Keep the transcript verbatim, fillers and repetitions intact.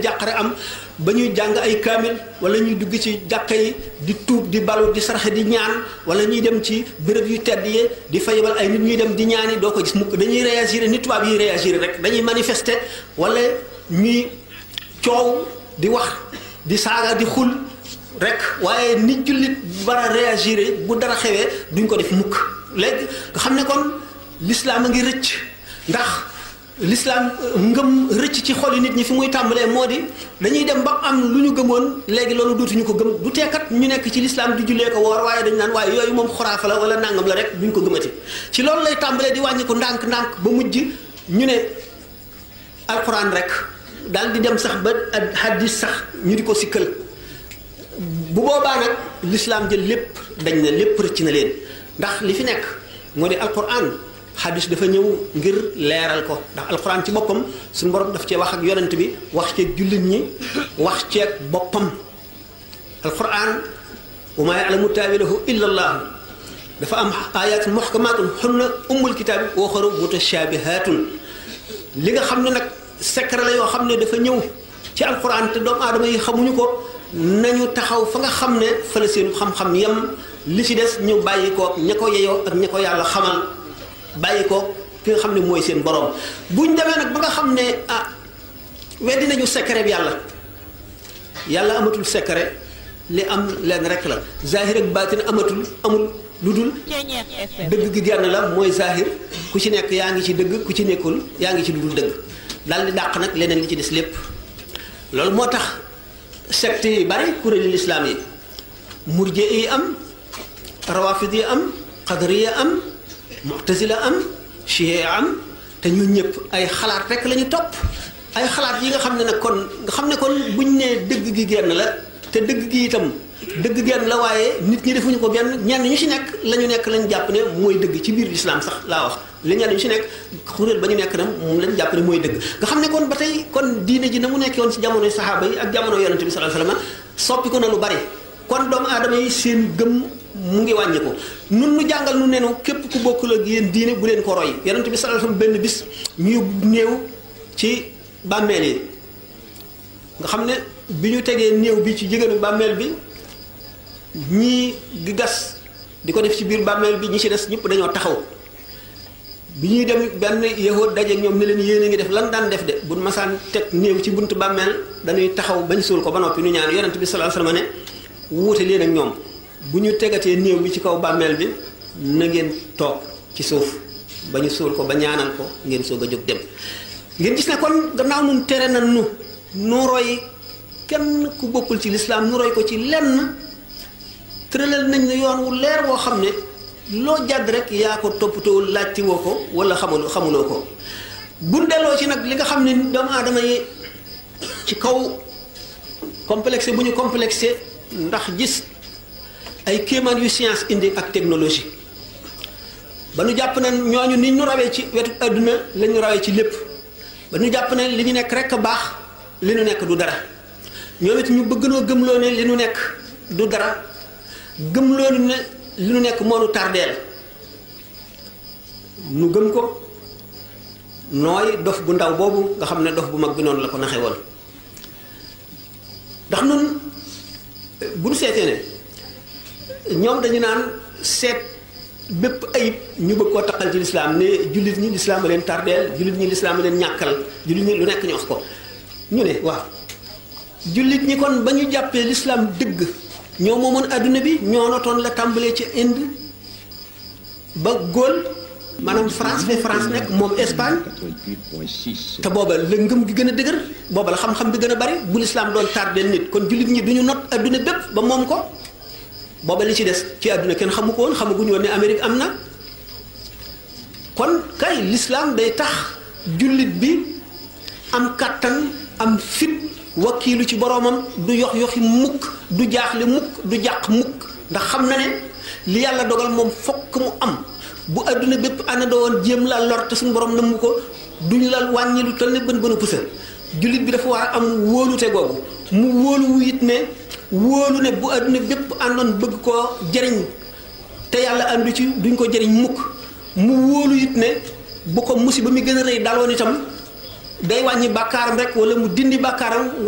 njàqare am ba ñuy jàng ay kaamil wala ñuy dugg ci jàkka yi di tuub di balu di saraxe di ñaan wala ñuy dem ci béréb yu tedd yi di fa yebal ay nit ñuy dem di ñaani doo ko gis mukk dañuy réagir ni tubaab yi réagir rek dañuy manifester wala ñuy coow di wax di saaga di xul rek waaye nit jullit war a réagir bu dara xewee duñ ko def mukk léegi nga xam ne kon l'islam a ngi rëcc ndax l'islam ngëm rëcc ci xoli nit ñi fi muy tàmbalee moo di dañuy dem ba am lu ñu gëmoon léegi loolu dootuñu ko gëm du teekat ñu nekk ci l'islam di jullee ko woor waaye dañu naan waaye yooyu moom xuraafa la wala nangam la rek duñ ko gëmati ci loolu lay tàmbalee di wàññi ko ndànk-ndànk ba mujj ñu ne alquran rek daal di dem sax ba hadis sax ñu di ko sikkal bu boobaa nag l'islam jël lépp dañ ne lépp rëcc na leen ndax li fi nekk moo di alquran hadis dafa ñëw ngir leeral ko ndax alquran ci boppam suñu borom daf cee wax ak yonent bi wax ceeg jullit ñi wax ceeg boppam alquran wa maa ya'lamu taawilahu illa allah dafa am ayatun muhkamatun hunna ummul kitaabi wa uxaru mutashabihatun li nga xam ne nag secret la yoo xam ne dafa ñëw ci alquran te doomu aadama yi xamuñu ko nañu taxaw fa nga xam ne fa la seen xam-xam yem li ci des ñu bàyyi ko ña ko yeyoo ak ña ko yàlla xamal bàyyi ko ki nga xam ne mooy seen borom buñ demee nag ba nga xam ne ah weddi nañu secret bi yàlla yàlla amatul secret li am leen rek la zahir ak baatin amatul amul lu dul dëgg gi genn la mooy zahir ku ci nekk yaa ngi ci dëgg ku ci nekkul yaa ngi ci lu dul dëgg daal di dàq nag leneen li ci des lépp loolu moo tax secte yi bari kuréeli lislaam yi murje yi am rawafid yi am qadariya am mu'tazila am chiia am te ñun ñëpp ay xalaat rek la ñu topp ay xalaat yi nga xam ne nag kon nga xam ne kon buñ nee dëgg gi genn la te dëgg gi itam dëgg genn la waaye nit ñi defuñu ko genn ñenn ñu ci nekk la ñu nekk lañ jàpp ne mooy dëgg ci biir lislaam sax laa wax li ñenn ñu ci nekk kuréel ba ñu nekk na moom lañ jàpp ne mooy dëgg nga xam ne kon ba tey kon diine ji na mu nekkee woon ci jamonoy saxaaba yi ak jamono yonente bi sallallahu alayhi wasallam soppi ko na lu bari kon doomu aadama yi seen gëm mu ngi wàññi ko nun nu jàngal nu nenu képp ku bokkul ak yéen diine bu leen ko roy yonente bi sallallahu alayhi wasallam benn bis ñu yóbbu néew ci bàmmeel yi nga xam ne bi ñu tegee néew bi ci jigéenu bàmmeel bi ñii di gas di ko def ci biir bàmmeel bi ñi ci des ñëpp dañoo taxaw bi ñuy dem benn yahood daje ñoom ne leen yéen a ngi def lan daan def de bu masaan teg néew ci buntu bàmmeel dañuy taxaw bañ suul ko ba noppi nu ñaan yonent bi sallallahu alayhi wasallam ne wuute leen ak ñoom bu ñu tegatee néew bi ci kaw bàmmeel bi na ngeen toog ci suuf ba ñu suul ko ba ñaanal ko ngeen soog a jóg dem ngeen gis ne kon gannaaw nun tere na nu nu roy kenn ku bokkul ci lislaam nu roy ko ci lenn tëralal nañ ne yoon wu leer woo xam ne loo jàdd rek yaa ko toppatoo laajti woo ko wala xamul xamuloo ko bu delloo ci nag li nga xam ne doomu aadama yi ci kaw complexé bu ñu complexé ndax gis ay kéemaan yu science indi ak technologie ba nu jàpp ne ñooñu ni ñu rawee ci wetu àdduna la ñu rawee ci lépp ba ñu jàpp ne li ñu nekk rek a baax li ñu nekk du dara ñoom it ñu bëgg noo gëmloo ne li ñu nekk du dara gëmloo ne li ñu nekk moo nu tardeel nu gëm ko nooy dof bu ndaw boobu nga xam ne dof bu mag bi noonu la ko naxee woon ndax nun bu ñu seetee ne ñoom dañu naan seet bépp ayib ñu bëgg koo taqal ci lislaam ne jullit ñi lislaam a leen tardeel jullit ñi lislaam a leen ñàkkal jullit ñi lu nekk ñu wax ko ñu ne waaw jullit ñi kon ba ñu jàppee lislaam dëgg ñoo moomoon adduna bi ñoo notoon la tàmbalee ci Inde ba Gaule maanaam France fe France nekk moom Espagne te booba la ngëm gi gën a dëgër booba la xam-xam bi gën a bari bu lislaam doon tardeel nit kon jullit ñi du ñu not adduna bépp ba moom ko booba li ci des ci àdduna kenn xamu ko woon xamaguñu woon ne Amérique am na kon kay l'islam day tax jullit bi am kàttan am fit wakiilu ci boroomam du yox yoxi mukk du jaaxle mukk du jàq mukk ndax xam na ne li yàlla dogal moom fokk mu am bu àdduna bépp àndandoo woon jéem la lor te suñu borom namm ko duñ la wàññi lu tal ne bën bën a pusa jullit bi dafa war a am wóolute googu mu wóolu it ne wóolu ne bu àdduna bépp àndoon bëgg koo jëriñ te yàlla àndu ci duñ ko jëriñ mukk mu wóolu it ne bu ko musiba mi gën a rëy daloon itam day wàññi bàkkaaram rek wala mu dindi bàkkaaram